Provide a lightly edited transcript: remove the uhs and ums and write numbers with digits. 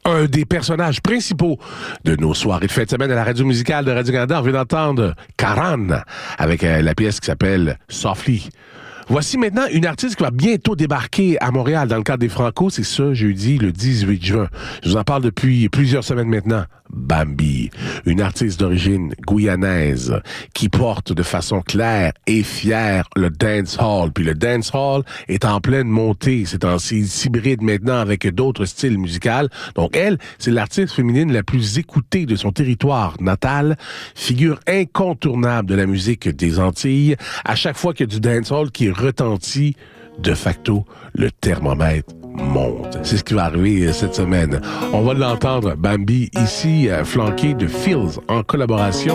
un des personnages principaux de nos soirées de fin de semaine à la radio musicale de Radio-Canada. On vient d'entendre Karan avec la pièce qui s'appelle Softly. Voici maintenant une artiste qui va bientôt débarquer à Montréal dans le cadre des Franco. C'est ce jeudi, le 18 juin. Je vous en parle depuis plusieurs semaines maintenant. Bambi, une artiste d'origine guyanaise qui porte de façon claire et fière le dancehall. Puis le dancehall est en pleine montée. C'est un hybride maintenant avec d'autres styles musicaux. Donc elle, c'est l'artiste féminine la plus écoutée de son territoire natal, figure incontournable de la musique des Antilles. À chaque fois qu'il y a du dancehall qui retentit, de facto, le thermomètre monte. C'est ce qui va arriver cette semaine. On va l'entendre, Bambi, ici, flanqué de Fields en collaboration